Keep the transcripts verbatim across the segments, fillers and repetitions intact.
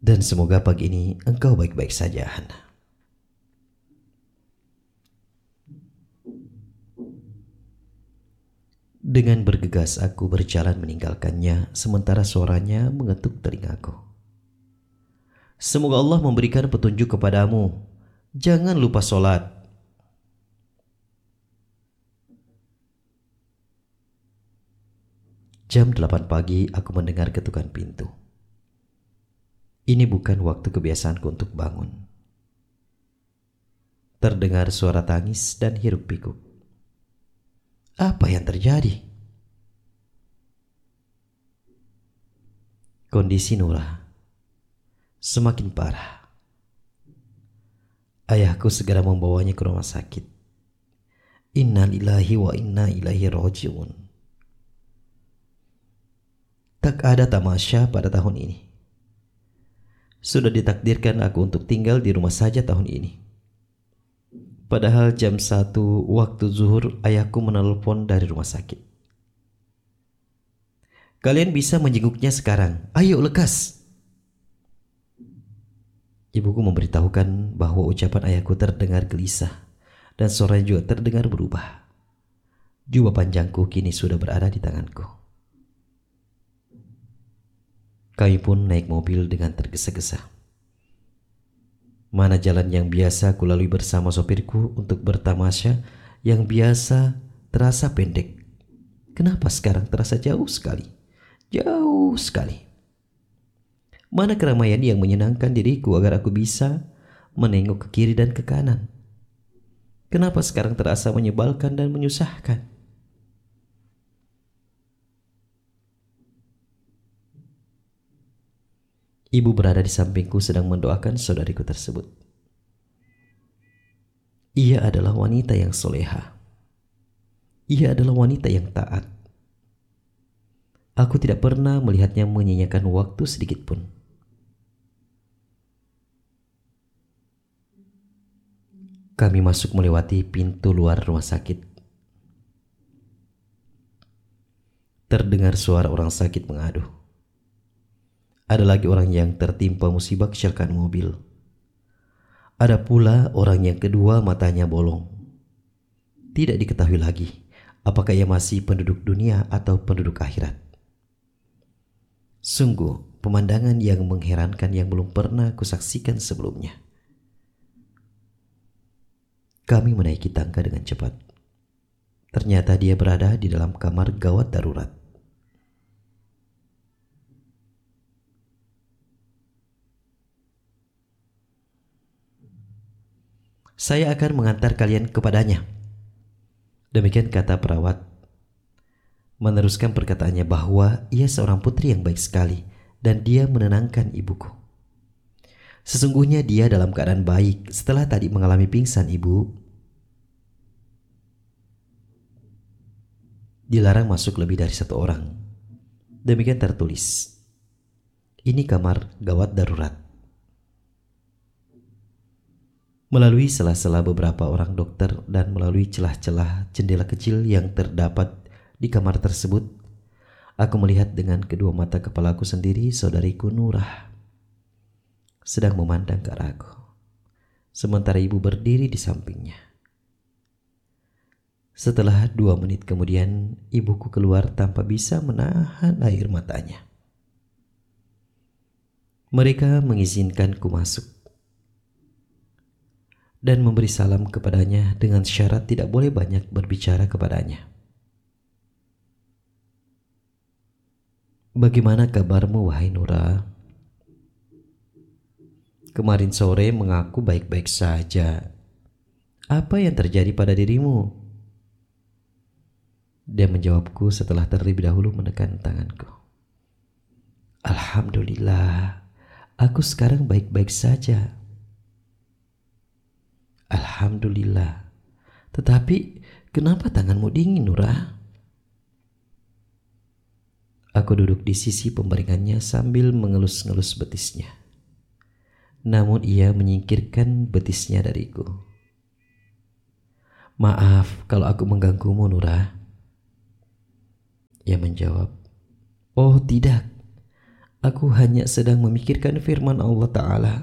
Dan semoga pagi ini engkau baik-baik saja, Hana. Dengan bergegas aku berjalan meninggalkannya, sementara suaranya mengetuk telingaku. Semoga Allah memberikan petunjuk kepadamu. Jangan lupa sholat. Jam delapan pagi aku mendengar ketukan pintu. Ini bukan waktu kebiasaanku untuk bangun. Terdengar suara tangis dan hiruk pikuk. Apa yang terjadi? Kondisi Nura semakin parah. Ayahku segera membawanya ke rumah sakit. Inna lillahi wa inna ilaihi raji'un. Tak ada tamasya pada tahun ini. Sudah ditakdirkan aku untuk tinggal di rumah saja tahun ini. Padahal jam satu waktu zuhur ayahku menelpon dari rumah sakit. Kalian bisa menjenguknya sekarang. Ayo lekas. Ibuku memberitahukan bahwa ucapan ayahku terdengar gelisah dan suaranya juga terdengar berubah. Jubah panjangku kini sudah berada di tanganku. Kami pun naik mobil dengan tergesa-gesa. Mana jalan yang biasa ku lalui bersama sopirku untuk bertamasya yang biasa terasa pendek. Kenapa sekarang terasa jauh sekali? Jauh sekali. Mana keramaian yang menyenangkan diriku agar aku bisa menengok ke kiri dan ke kanan? Kenapa sekarang terasa menyebalkan dan menyusahkan? Ibu berada di sampingku sedang mendoakan saudariku tersebut. Ia adalah wanita yang soleha. Ia adalah wanita yang taat. Aku tidak pernah melihatnya menyanyiakan waktu sedikit pun. Kami masuk melewati pintu luar rumah sakit. Terdengar suara orang sakit mengadu. Ada lagi orang yang tertimpa musibah kecelakaan mobil. Ada pula orang yang kedua matanya bolong. Tidak diketahui lagi apakah ia masih penduduk dunia atau penduduk akhirat. Sungguh pemandangan yang mengherankan yang belum pernah kusaksikan sebelumnya. Kami menaiki tangga dengan cepat. Ternyata dia berada di dalam kamar gawat darurat. Saya akan mengantar kalian kepadanya. Demikian kata perawat, meneruskan perkataannya bahwa ia seorang putri yang baik sekali dan dia menenangkan ibuku. Sesungguhnya dia dalam keadaan baik setelah tadi mengalami pingsan, ibu. Dilarang masuk lebih dari satu orang. Demikian tertulis. Ini kamar gawat darurat. Melalui sela-sela beberapa orang dokter dan melalui celah-celah jendela kecil yang terdapat di kamar tersebut, aku melihat dengan kedua mata kepalaku sendiri saudariku Nurah sedang memandang ke arahku, sementara ibu berdiri di sampingnya. Setelah dua menit kemudian, ibuku keluar tanpa bisa menahan air matanya. Mereka mengizinkanku masuk dan memberi salam kepadanya dengan syarat tidak boleh banyak berbicara kepadanya. Bagaimana kabarmu, wahai Nura? Kemarin sore mengaku baik-baik saja. Apa yang terjadi pada dirimu? Dia menjawabku setelah terlebih dahulu menekan tanganku. Alhamdulillah, aku sekarang baik-baik saja. Alhamdulillah. Tetapi kenapa tanganmu dingin, Nura? Aku duduk di sisi pembaringannya sambil mengelus-ngelus betisnya. Namun ia menyingkirkan betisnya dariku. Maaf kalau aku mengganggumu, Nura. Ia menjawab, oh tidak, Aku hanya sedang memikirkan firman Allah Ta'ala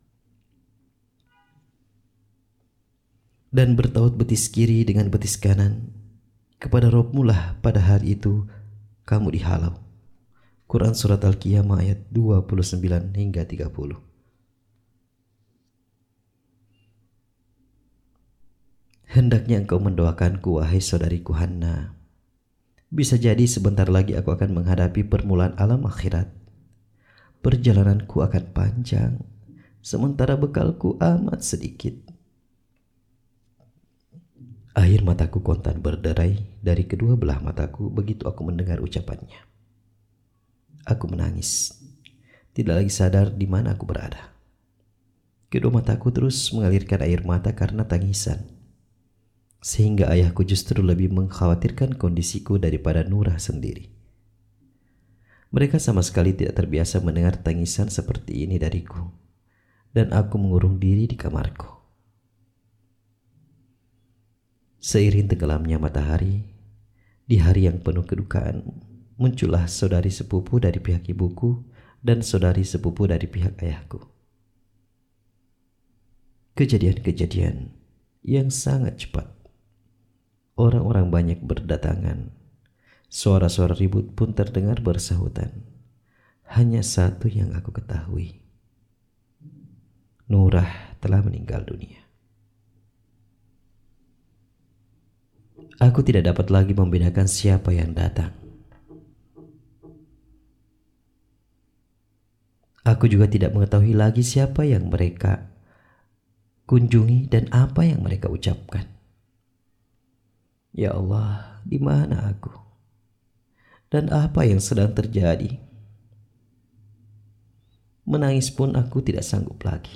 dan bertaut betis kiri dengan betis kanan. Kepada Robmu lah pada hari itu kamu dihalau. Quran Surat Al-Qiyamah ayat dua puluh sembilan hingga tiga puluh. Hendaknya engkau mendoakanku, wahai saudariku Hanna. Bisa jadi sebentar lagi aku akan menghadapi permulaan alam akhirat. Perjalananku akan panjang, sementara bekalku amat sedikit. Air mataku kontan berderai dari kedua belah mataku begitu aku mendengar ucapannya. Aku menangis, tidak lagi sadar di mana aku berada. Kedua mataku terus mengalirkan air mata karena tangisan, sehingga ayahku justru lebih mengkhawatirkan kondisiku daripada Nurah sendiri. Mereka sama sekali tidak terbiasa mendengar tangisan seperti ini dariku, dan aku mengurung diri di kamarku. Seiring tenggelamnya matahari, di hari yang penuh kedukaan, muncullah saudari sepupu dari pihak ibuku dan saudari sepupu dari pihak ayahku. Kejadian-kejadian yang sangat cepat. Orang-orang banyak berdatangan. Suara-suara ribut pun terdengar bersahutan. Hanya satu yang aku ketahui. Nurah telah meninggal dunia. Aku tidak dapat lagi membedakan siapa yang datang. Aku juga tidak mengetahui lagi siapa yang mereka kunjungi dan apa yang mereka ucapkan. Ya Allah, di mana aku? Dan apa yang sedang terjadi? Menangis pun aku tidak sanggup lagi.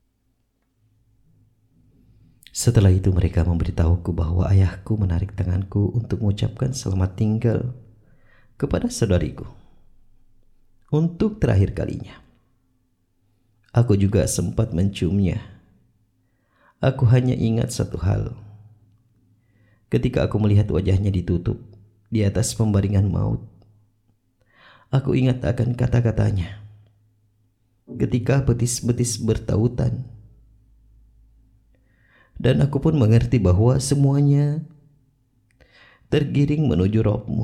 Setelah itu mereka memberitahuku bahwa ayahku menarik tanganku untuk mengucapkan selamat tinggal kepada saudariku untuk terakhir kalinya. Aku juga sempat menciumnya. Aku hanya ingat satu hal. Ketika aku melihat wajahnya ditutup di atas pembaringan maut, aku ingat akan kata-katanya. Ketika betis-betis bertautan, dan aku pun mengerti bahwa semuanya tergiring menuju Rabb-Mu.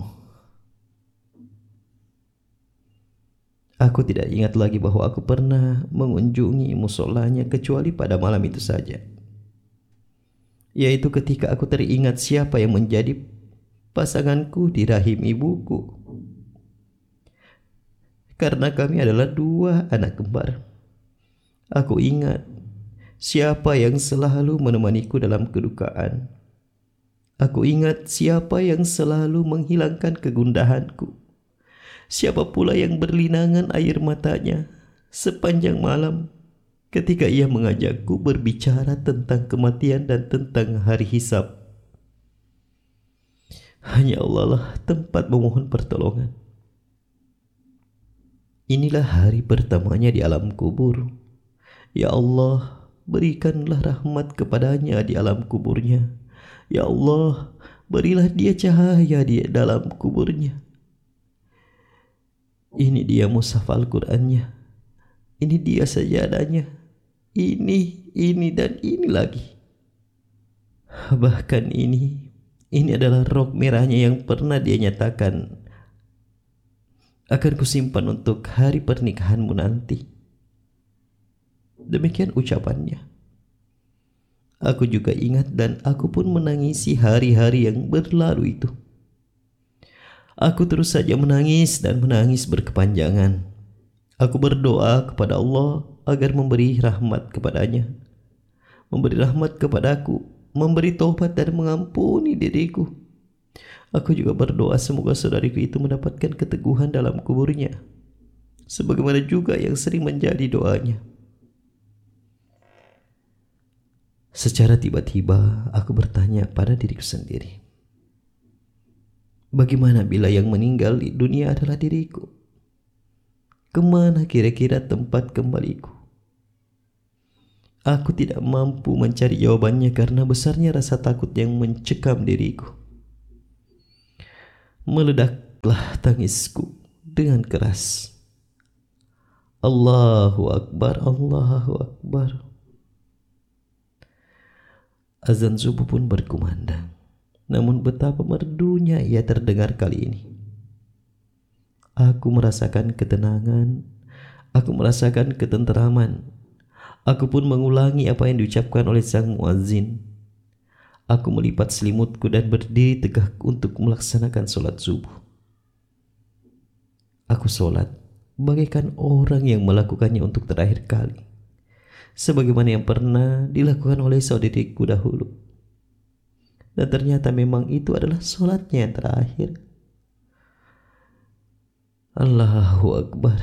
Aku tidak ingat lagi bahwa aku pernah mengunjungi musolanya kecuali pada malam itu saja. Yaitu ketika aku teringat siapa yang menjadi pasanganku di rahim ibuku. Karena kami adalah dua anak kembar. Aku ingat siapa yang selalu menemaniku dalam kedukaan. Aku ingat siapa yang selalu menghilangkan kegundahanku. Siapa pula yang berlinangan air matanya sepanjang malam ketika ia mengajakku berbicara tentang kematian dan tentang hari hisab. Hanya Allah lah tempat memohon pertolongan. Inilah hari pertamanya di alam kubur. Ya Allah, berikanlah rahmat kepadanya di alam kuburnya. Ya Allah, berilah dia cahaya di dalam kuburnya. Ini dia mushaf Al-Qur'annya. Ini dia sajadahnya. Ini, ini dan ini lagi. Bahkan ini, ini adalah rok merahnya yang pernah dia nyatakan akan kusimpan untuk hari pernikahanmu nanti. Demikian ucapannya. Aku juga ingat dan aku pun menangisi hari-hari yang berlalu itu. Aku terus saja menangis dan menangis berkepanjangan. Aku berdoa kepada Allah agar memberi rahmat kepadanya, memberi rahmat kepadaku, memberi taubat dan mengampuni diriku. Aku juga berdoa semoga saudariku itu mendapatkan keteguhan dalam kuburnya, sebagaimana juga yang sering menjadi doanya. Secara tiba-tiba aku bertanya pada diriku sendiri, bagaimana bila yang meninggal di dunia adalah diriku? Kemana kira-kira tempat kembaliku? Aku tidak mampu mencari jawabannya karena besarnya rasa takut yang mencekam diriku. Meledaklah tangisku dengan keras. Allahu Akbar, Allahu Akbar. Azan subuh pun berkumandang. Namun betapa merdunya ia terdengar kali ini. Aku merasakan ketenangan, aku merasakan ketenteraman. Aku pun mengulangi apa yang diucapkan oleh sang muazzin. Aku melipat selimutku dan berdiri tegak untuk melaksanakan sholat subuh. Aku sholat bagaikan orang yang melakukannya untuk terakhir kali, sebagaimana yang pernah dilakukan oleh saudariku dahulu. Dan ternyata memang itu adalah sholatnya yang terakhir. Allahu Akbar.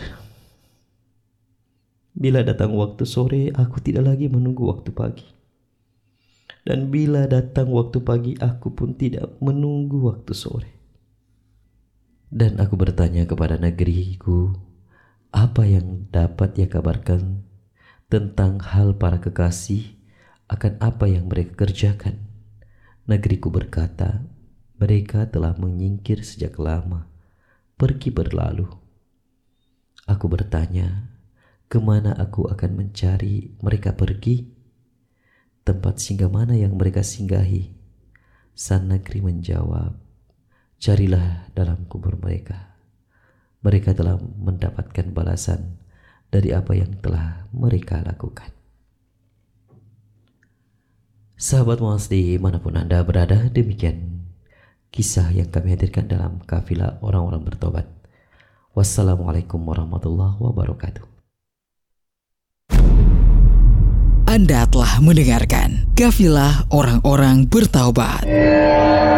Bila datang waktu sore, aku tidak lagi menunggu waktu pagi. Dan bila datang waktu pagi, aku pun tidak menunggu waktu sore. Dan aku bertanya kepada negeriku, apa yang dapat ia kabarkan tentang hal para kekasih, akan apa yang mereka kerjakan? Negeriku berkata, mereka telah menyingkir sejak lama, pergi berlalu. Aku bertanya, kemana aku akan mencari mereka pergi? Tempat singgah mana yang mereka singgahi? Sang negeri menjawab, carilah dalam kubur mereka. Mereka telah mendapatkan balasan dari apa yang telah mereka lakukan. Sahabat Mu'adz dimanapun Anda berada, demikian kisah yang kami hadirkan dalam kafilah orang-orang bertobat. Wassalamualaikum warahmatullahi wabarakatuh. Anda telah mendengarkan kafilah orang-orang bertaubat.